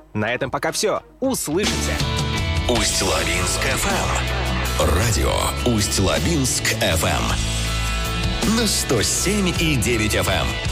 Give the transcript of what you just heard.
На этом пока все. Услышимся. Усть-Лабинск FM. Радио Усть-Лабинск FM. На 107,9 FM.